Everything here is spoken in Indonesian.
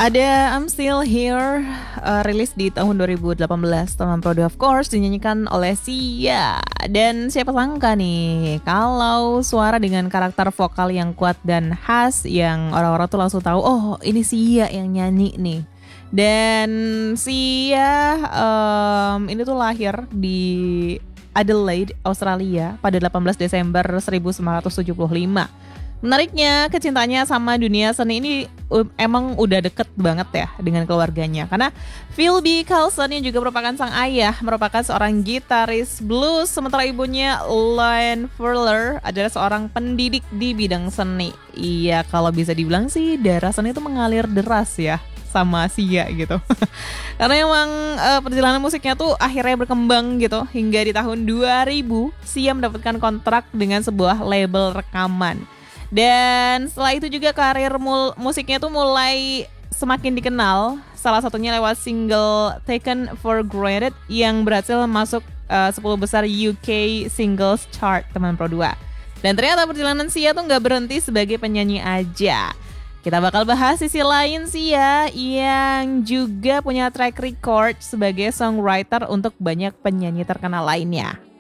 Ada I'm Still Here, rilis di tahun 2018, teman Prodi of course, dinyanyikan oleh Sia. Dan siapa sangka nih, kalau suara dengan karakter vokal yang kuat dan khas, yang orang-orang tuh langsung tahu, oh ini Sia yang nyanyi nih. Dan Sia ini tuh lahir di Adelaide, Australia pada 18 Desember 1975. Menariknya, kecintaannya sama dunia seni ini emang udah deket banget ya dengan keluarganya. Karena Phil B. Carlson yang juga merupakan sang ayah, merupakan seorang gitaris blues, sementara ibunya Lynn Furler adalah seorang pendidik di bidang seni. Iya, kalau bisa dibilang sih darah seni itu mengalir deras ya sama Sia gitu. Karena emang perjalanan musiknya tuh akhirnya berkembang gitu. Hingga di tahun 2000 Sia mendapatkan kontrak dengan sebuah label rekaman. Dan setelah itu juga karir musiknya tuh mulai semakin dikenal. Salah satunya lewat single Taken for Granted yang berhasil masuk 10 besar UK Singles Chart, teman Pro 2. Dan ternyata perjalanan Sia tuh gak berhenti sebagai penyanyi aja. Kita bakal bahas sisi lain Sia yang juga punya track record sebagai songwriter untuk banyak penyanyi terkenal lainnya.